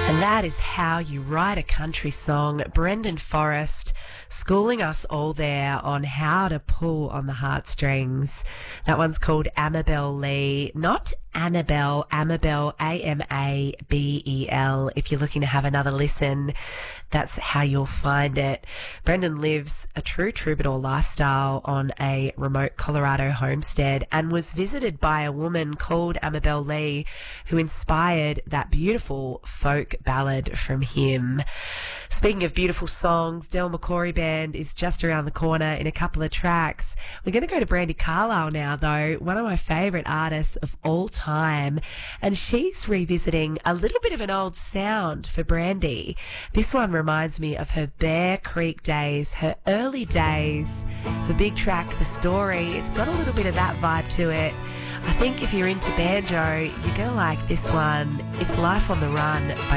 And that is how you write a country song. Brendan Forrest schooling us all there on how to pull on the heartstrings. That one's called Amabel Lee, not Annabelle, Amabel, Amabel. If you're looking to have another listen, that's how you'll find it. Brendan lives a true troubadour lifestyle on a remote Colorado homestead and was visited by a woman called Amabel Lee who inspired that beautiful folk ballad from him. Speaking of beautiful songs, Del McCoury Band is just around the corner in a couple of tracks. We're going to go to Brandi Carlile now, though, one of my favourite artists of all time, and she's revisiting a little bit of an old sound for Brandi. This one reminds me of her Bear Creek days, her early days, the big track, The Story. It's got a little bit of that vibe to it. I think if you're into banjo, you're going to like this one. It's Life on the Run by